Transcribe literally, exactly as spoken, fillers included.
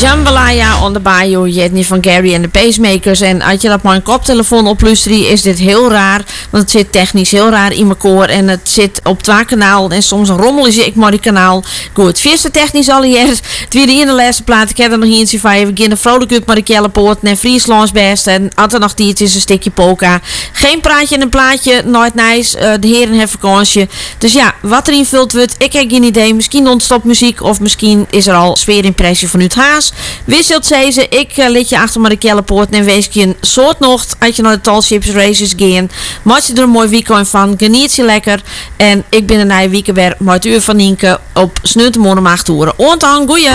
Jambalaya on the Bayou, Jetney van Gary en de Pacemakers. En als je dat maar een koptelefoon oplustert, is dit heel raar. Want het zit technisch heel raar in mijn koor. En het zit op twee kanaal. En soms rommel is ik maar die kanaal. Goed, vierste technisch al hier. Het weer in de laatste plaat. Ik heb er nog eentje van. We beginnen vrolijk uit met de Kellepoort. En Frieslands best. En als er nog iets is, een stukje polka. Geen praatje en een plaatje. Nooit nice. Uh, de heren hebben vakantie. Dus ja, wat er invult wordt, ik heb geen idee. Misschien non-stop muziek. Of misschien is er al sfeerimpressie van uit Haas. Wisselt ze, ik uh, liet je achter maar de Kellepoort en wees je een soort nocht als je naar de Tallships Races gaan. Maak je er een mooi weekend van, geniet je lekker. En ik ben een nieuwe weekend weer met uur van Nienke op Sneutemoren mag toeren. Ontaan, goeie!